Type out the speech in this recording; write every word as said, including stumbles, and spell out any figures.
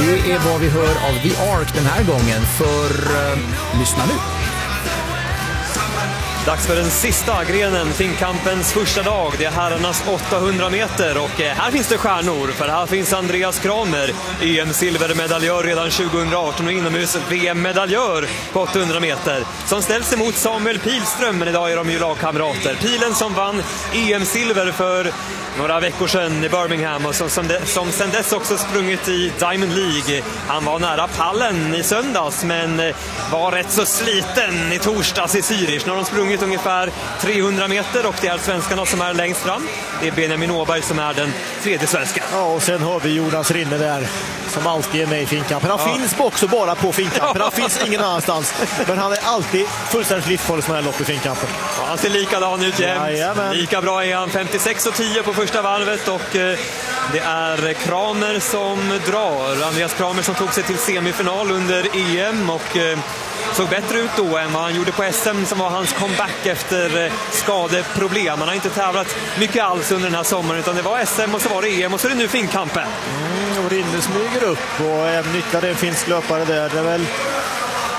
Det är vad vi hör av The Ark den här gången, för uh, lyssna nu. Dags för den sista grenen, Finnkampens första dag. Det är herrarnas åttahundra meter och här finns det stjärnor, för här finns Andreas Kramer, E M-silvermedaljör redan tjugohundraarton och inomhus V M-medaljör på åttahundra meter, som ställs emot Samuel Pilström, men idag är de ju lagkamrater. Pilen som vann E M-silver för några veckor sedan i Birmingham och som, som, de, som sen dess också sprungit i Diamond League. Han var nära pallen i söndags, men var rätt så sliten i torsdags i Zürich. Nu har de sprungit ungefär trehundra meter och det är svenskarna som är längst fram. Det är Benjamin Åberg som är den tredje svenska. Ja, och sen har vi Jonas Rinne där, som alltid är med i Finnkampen. Han ja. finns också bara på Finnkampen. Han finns ingen annanstans. Men han är alltid fullständigt livsfarlig som är lopp i Finnkampen. Ja, han ser likadan ut jämt. Ja, lika bra är han. femtiosex och tio på första varvet och eh, det är Kramer som drar. Andreas Kramer som tog sig till semifinal under E M och eh, såg bättre ut då än vad han gjorde på S M, som var hans comeback efter eh, skadeproblem. Han har inte tävlat mycket alls under den här sommaren, utan det var S M och så var det E M och så är det nu Finnkampen. Mm, och Rinne smyger upp och även nyttjar en finsk löpare där. Det är väl